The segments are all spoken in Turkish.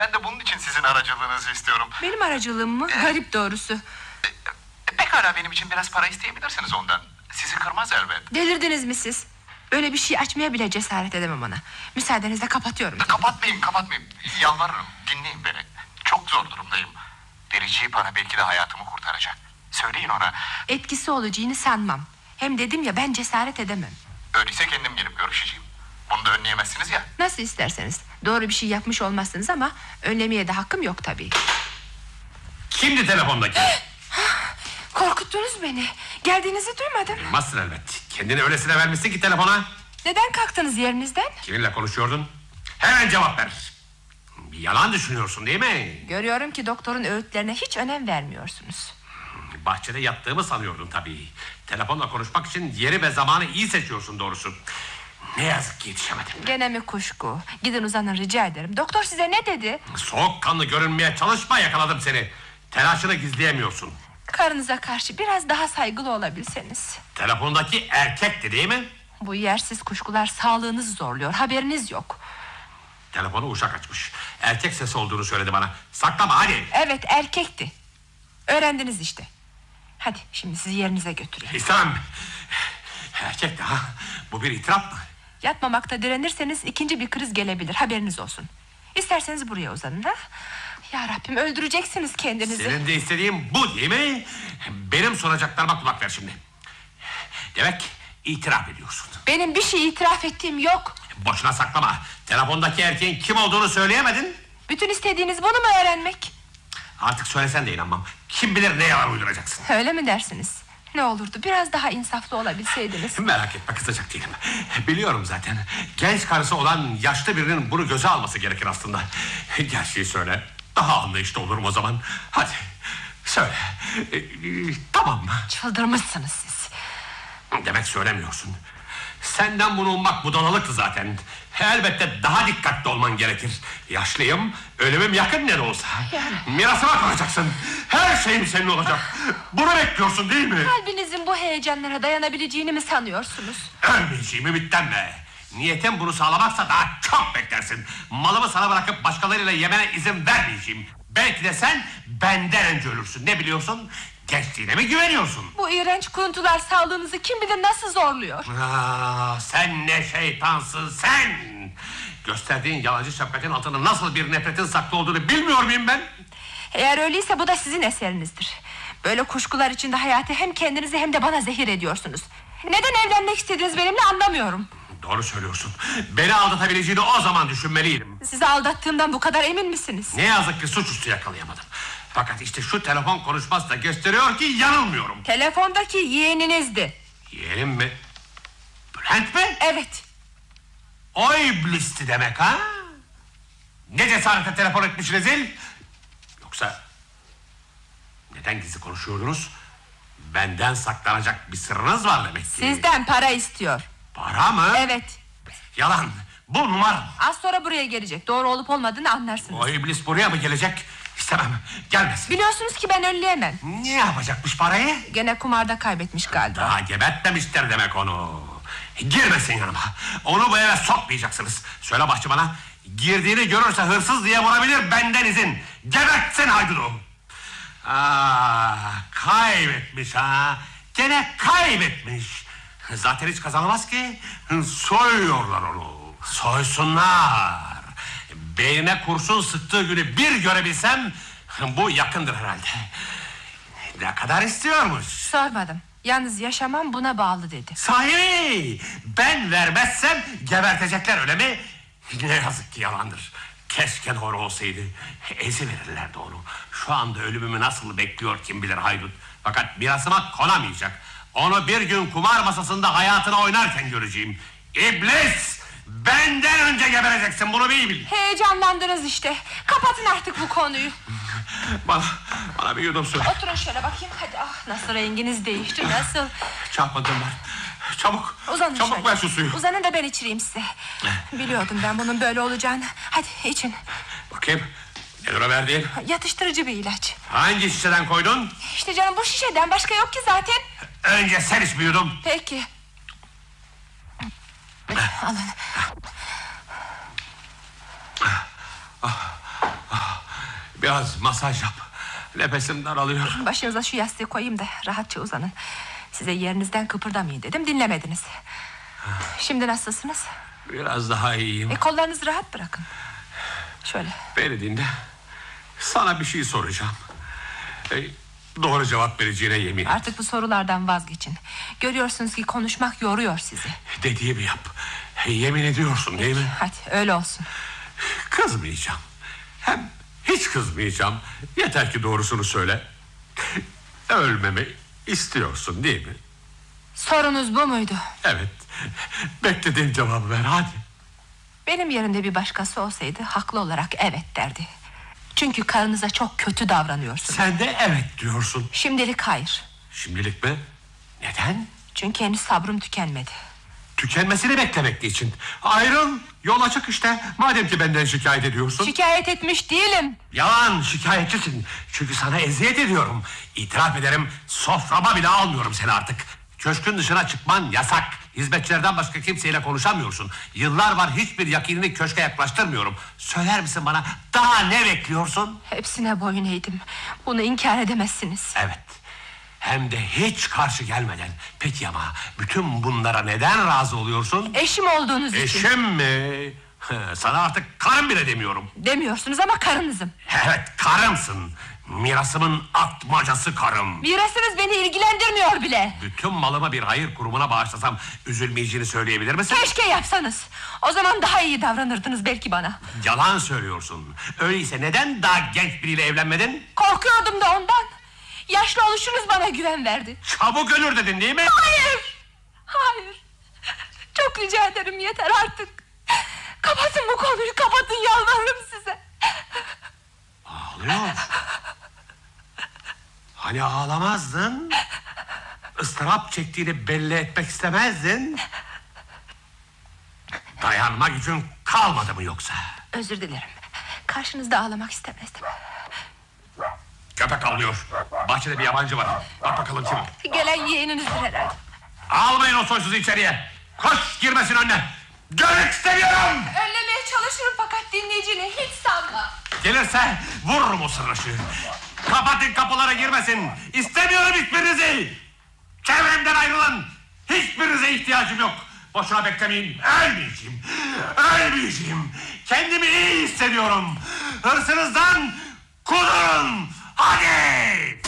Ben de bunun için sizin aracılığınızı istiyorum. Benim aracılığım mı? Garip doğrusu. Pekala, benim için biraz para isteyebilirsiniz ondan. Sizi kırmaz elbet. Delirdiniz mi siz? Öyle bir şey açmaya bile cesaret edemem ona. Müsaadenizle kapatıyorum. Kapatmayayım. Yalvarırım, dinleyin beni. Çok zor durumdayım. Vereceği para belki de hayatımı kurtaracak. Söyleyin ona. Etkisi olacağını sanmam. Hem dedim ya, ben cesaret edemem. Öyleyse kendim gelip görüşeceğim. Bunu da önleyemezsiniz ya. Nasıl isterseniz. Doğru bir şey yapmış olmazsınız ama önlemeye de hakkım yok tabii. Kimdi telefondaki? Korkuttunuz beni. Geldiğinizi duymadım. Bilmezsin elbet. Kendini öylesine vermişsin ki telefona. Neden kalktınız yerinizden? Kiminle konuşuyordun? Hemen cevap ver. Bir yalan düşünüyorsun değil mi? Görüyorum ki doktorun öğütlerine hiç önem vermiyorsunuz. Bahçede yattığımı sanıyordun tabii. Telefonla konuşmak için yeri ve zamanı iyi seçiyorsun doğrusu. Ne yazık ki yetişemedim. Gene mi kuşku? Gidin uzanın, rica ederim. Doktor size ne dedi? Soğukkanlı görünmeye çalışma, yakaladım seni. Telaşını gizleyemiyorsun. Karınıza karşı biraz daha saygılı olabilseniz. Telefondaki erkekti değil mi? Bu yersiz kuşkular sağlığınızı zorluyor, haberiniz yok. Telefonu uşak açmış. Erkek sesi olduğunu söyledi bana. Saklama hadi. Evet, erkekti. Öğrendiniz işte. Hadi şimdi sizi yerinize götüreyim. İstemem. Erkek de ha. Bu bir itiraf mı? Yatmamakta direnirseniz ikinci bir kriz gelebilir, haberiniz olsun. İsterseniz buraya uzanın ha. Ya Rabbim, öldüreceksiniz kendinizi. Senin de istediğin bu değil mi? Benim soracaklarıma kulak ver şimdi. Demek itiraf ediyorsun. Benim bir şey itiraf ettiğim yok. Boşuna saklama. Telefondaki erkeğin kim olduğunu söyleyemedin. Bütün istediğiniz bunu mu öğrenmek? Artık söylesen de inanmam. Kim bilir ne yalan uyduracaksın. Öyle mi dersiniz? Ne olurdu biraz daha insaflı olabilseydiniz. Merak etme, kızacak değilim. Biliyorum zaten. Genç karısı olan yaşlı birinin bunu göze alması gerekir aslında. Gerçeği söyle. Daha anlayışlı olurum o zaman. Hadi söyle. Tamam mı? Çıldırmışsınız siz. Demek söylemiyorsun. Senden bunu ummak budalalıktı zaten. Elbette daha dikkatli olman gerekir. Yaşlıyım, ölümüm yakın ne de olsa. Mirasıma kalacaksın. Her şeyim senin olacak. Bunu bekliyorsun değil mi? Kalbinizin bu heyecanlara dayanabileceğini mi sanıyorsunuz? Ölmeyeceğimi ümitlenme. Niyetim bunu sağlamaksa daha çok beklersin. Malımı sana bırakıp başkalarıyla yemene izin vermeyeceğim. Belki de sen benden önce ölürsün. Ne biliyorsun? Gençliğine mi güveniyorsun? Bu iğrenç kuruntular sağlığınızı kim bilir nasıl zorluyor. Sen ne şeytansın sen! Gösterdiğin yalancı şefkatin altında nasıl bir nefretin saklı olduğunu bilmiyor muyum ben? Eğer öyleyse bu da sizin eserinizdir. Böyle kuşkular içinde hayatı hem kendinizi hem de bana zehir ediyorsunuz. Neden evlenmek istediniz benimle anlamıyorum. Doğru söylüyorsun. Beni aldatabileceğini o zaman düşünmeliydim. Sizi aldattığımdan bu kadar emin misiniz? Ne yazık ki suçüstü yakalayamadım. Fakat işte şu telefon konuşması da gösteriyor ki yanılmıyorum. Telefondaki yeğeninizdi. Yeğenim mi? Bülent mi? Evet. O iblisti demek ha? Ne cesaretle telefon etmiş rezil? Yoksa neden gizli konuşuyordunuz? Benden saklanacak bir sırrınız var demek ki. Sizden para istiyor. Para mı? Evet. Yalan. Bu numara mı? Az sonra buraya gelecek. Doğru olup olmadığını anlarsınız. O iblis buraya mı gelecek? İstemem. Gelmesin. Biliyorsunuz ki ben önleyemem. Ne yapacakmış parayı? Gene kumarda kaybetmiş galiba. Daha gebertmemişler demek onu. Girmesin yanıma. Onu bu eve sokmayacaksınız. Söyle başçı bana. Girdiğini görürse hırsız diye vurabilir, benden izin. Gebertsin haydudu. Kaybetmiş ha. Gene kaybetmiş. Zaten hiç kazanamaz ki. Soyuyorlar onu. Soysunlar. Beynine kurşun sıktığı günü bir görebilsem, bu yakındır herhalde. Ne kadar istiyormuş? Sormadım. Yalnız yaşamam buna bağlı dedi. Sahi, ben vermezsem gebertecekler öyle mi? Ne yazık ki yalandır. Keşke doğru olsaydı. Eziverirlerdi onu. Şu anda ölümümü nasıl bekliyor kim bilir haydut. Fakat mirasıma konamayacak. Onu bir gün kumar masasında hayatını oynarken göreceğim. İblis! Benden önce gebereceksin, bunu bil. Heyecanlandınız işte. Kapatın artık bu konuyu. Bana bir yudum su. Oturun şöyle bakayım hadi. Ah, nasıl renginiz değişti, nasıl? Çarpmadım ben. Çabuk. Uzanın Çabuk şöyle. ver şu suyu. Uzanın da ben içireyim size. Biliyordum ben bunun böyle olacağını. Hadi için. Bakayım. Nedir o verdiğin? Yatıştırıcı bir ilaç. Hangi şişeden koydun? İşte canım, bu şişeden başka yok ki zaten. Önce sen iç bir yudum. Peki. Alın. Biraz masaj yap. Nefesim daralıyor. Başınıza şu yastığı koyayım da rahatça uzanın. Size yerinizden kıpırdamayın dedim, dinlemediniz. Şimdi nasılsınız? Biraz daha iyiyim. Kollarınızı rahat bırakın. Şöyle. Beni dinle. Sana bir şey soracağım. Doğru cevap vereceğine yemin et. Artık bu sorulardan vazgeçin. Görüyorsunuz ki konuşmak yoruyor sizi. Dediğimi yap. Yemin ediyorsun değil mi? Hadi öyle olsun. Kızmayacağım. Hem hiç kızmayacağım. Yeter ki doğrusunu söyle. Ölmemi istiyorsun değil mi? Sorunuz bu muydu? Evet. Beklediğin cevabı ver hadi. Benim yerimde bir başkası olsaydı haklı olarak evet derdi. Çünkü karınıza çok kötü davranıyorsunuz. Sen de evet diyorsun. Şimdilik hayır. Şimdilik mi? Neden? Çünkü henüz sabrım tükenmedi. Tükenmesini beklemek için. Ayrıl, yol açık işte. Madem ki benden şikayet ediyorsun. Şikayet etmiş değilim. Yalan, şikayetçisin. Çünkü sana eziyet ediyorum. İtiraf ederim, soframa bile almıyorum seni artık. Köşkün dışına çıkman yasak. Hizmetçilerden başka kimseyle konuşamıyorsun. Yıllar var hiçbir yakinini köşke yaklaştırmıyorum. Söyler misin bana, daha ne bekliyorsun? Hepsine boyun eğdim. Bunu inkar edemezsiniz. Evet. Hem de hiç karşı gelmeden. Peki ama bütün bunlara neden razı oluyorsun? Eşim olduğunuz için. Eşim mi? Sana artık karım bile demiyorum. Demiyorsunuz ama karınızım. Evet, karımsın. Mirasımın atmacası karım. Mirasınız beni ilgilendirmiyor bile. Bütün malımı bir hayır kurumuna bağışlasam üzülmeyeceğini söyleyebilir misin? Keşke yapsanız. O zaman daha iyi davranırdınız belki bana. Yalan söylüyorsun. Öyleyse neden daha genç biriyle evlenmedin? Korkuyordum da ondan. Yaşlı oluşunuz bana güven verdi. Çabuk ölür dedin değil mi? Hayır. Hayır. Çok rica ederim, yeter artık. Kapatın bu konuyu, kapatın, yalvarırım size. Ağlıyor. Hani ağlamazdın? Istırap çektiğini belli etmek istemezdin. Dayanma gücün kalmadı mı yoksa? Özür dilerim. Karşınızda ağlamak istemezdim. Köpek avlıyor. Bahçede bir yabancı var. Bak bakalım kim? Gelen yeğeninizdir herhalde. Almayın o soysuzu içeriye. Koş, girmesin önüne. Görmek istemiyorum. Önlemeye çalışırım fakat dinleyicini hiç sanma. Gelirse vururum o sırrışı. Kapatın, kapılara girmesin. İstemiyorum hiçbirinizi. Çevremden ayrılın. Hiçbirinize ihtiyacım yok. Boşuna beklemeyin. Ölmeyeceğim. Ölmeyeceğim. Kendimi iyi hissediyorum. Hırsınızdan kurulun. Hadi.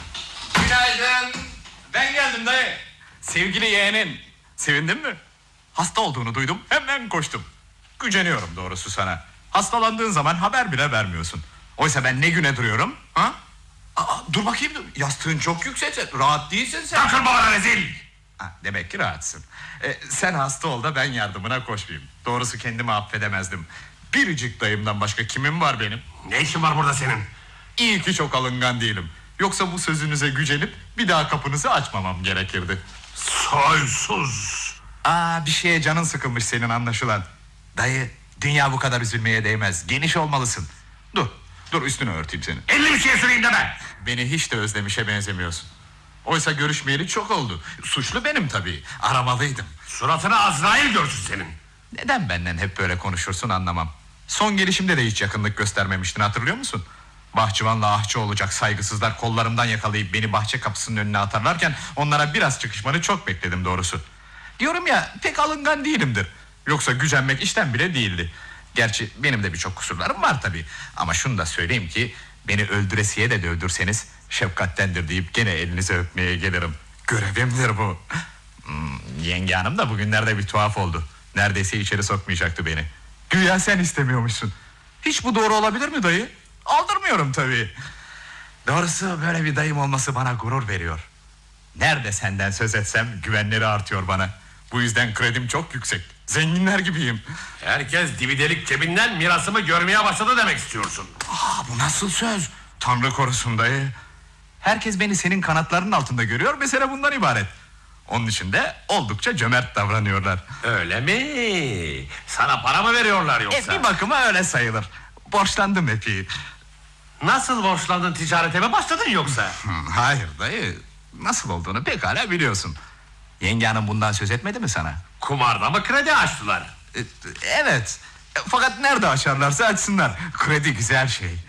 Günaydın. Ben geldim dayı. Sevgili yeğenin. Sevindin mi? Hasta olduğunu duydum. Hemen koştum. Güceniyorum doğrusu sana. Hastalandığın zaman haber bile vermiyorsun. Oysa ben ne güne duruyorum? Ha? Dur bakayım. Yastığın çok yüksek. Rahat değilsin sen. Takılma bana rezil. Demek ki rahatsın. Sen hasta ol da ben yardımına koşmayayım. Doğrusu kendimi affedemezdim. Biricik dayımdan başka kimim var benim? Ne işin var burada senin? İyi ki çok alıngan değilim. Yoksa bu sözünüze gücenip bir daha kapınızı açmamam gerekirdi. Soysuz. Bir şeye canın sıkılmış senin anlaşılan. Dayı, dünya bu kadar üzülmeye değmez. Geniş olmalısın. Dur üstünü örteyim senin. 50 bir şey süreyim deme. Beni hiç de özlemişe benzemiyorsun. Oysa görüşmeyeli çok oldu. Suçlu benim tabii. Aramalıydım. Suratını Azrail görsün senin. Neden benden hep böyle konuşursun anlamam. Son gelişimde de hiç yakınlık göstermemiştin, hatırlıyor musun? Bahçıvanla ahçı olacak saygısızlar kollarımdan yakalayıp beni bahçe kapısının önüne atarlarken onlara biraz çıkışmanı çok bekledim doğrusu. Diyorum ya, pek alıngan değilimdir. Yoksa gücenmek işten bile değildi. Gerçi benim de birçok kusurlarım var tabii. Ama şunu da söyleyeyim ki beni öldüresiye de dövdürseniz şefkattendir deyip gene elinize öpmeye gelirim. Görevimdir bu. Yenge hanım da bugünlerde bir tuhaf oldu. Neredeyse içeri sokmayacaktı beni. Güya sen istemiyormuşsun. Hiç bu doğru olabilir mi dayı? Aldırmıyorum tabii. Doğrusu böyle bir dayım olması bana gurur veriyor. Nerede senden söz etsem güvenleri artıyor bana. Bu yüzden kredim çok yüksek. Zenginler gibiyim. Herkes dividelik cebinden mirasımı görmeye başladı demek istiyorsun. Bu nasıl söz? Tanrı korusun dayı. Herkes beni senin kanatlarının altında görüyor. Mesele bundan ibaret. Onun için de oldukça cömert davranıyorlar. Öyle mi? Sana para mı veriyorlar yoksa? Bir bakıma öyle sayılır. Borçlandım epey. Nasıl borçlandın, ticarete mi başladın yoksa? Hayır dayı. Nasıl olduğunu pekala biliyorsun. Yenge hanım bundan söz etmedi mi sana? Kumarda mı kredi açtılar? Evet. Fakat nerede açarlarsa açsınlar. Kredi güzel şey.